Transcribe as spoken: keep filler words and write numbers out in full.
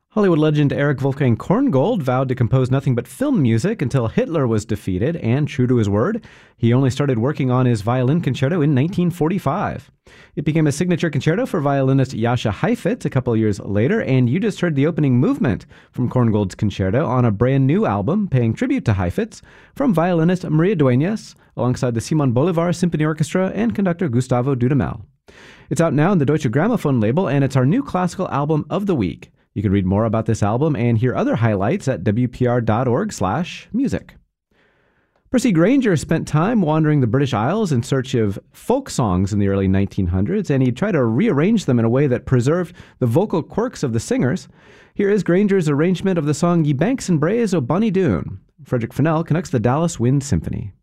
Hollywood legend Erich Wolfgang Korngold vowed to compose nothing but film music until Hitler was defeated, and true to his word, he only started working on his violin concerto in nineteen forty-five. It became a signature concerto for violinist Jascha Heifetz a couple years later, and you just heard the opening movement from Korngold's concerto on a brand new album paying tribute to Heifetz from violinist Maria Dueñas, alongside the Simon Bolivar Symphony Orchestra and conductor Gustavo Dudamel. It's out now on the Deutsche Grammophon label, and it's our new classical album of the week. You can read more about this album and hear other highlights at w p r dot org slash music. Percy Grainger spent time wandering the British Isles in search of folk songs in the early nineteen hundreds, and he tried to rearrange them in a way that preserved the vocal quirks of the singers. Here is Grainger's arrangement of the song Ye Banks and Braes o' Bonnie Doon. Frederick Fennell conducts the Dallas Wind Symphony.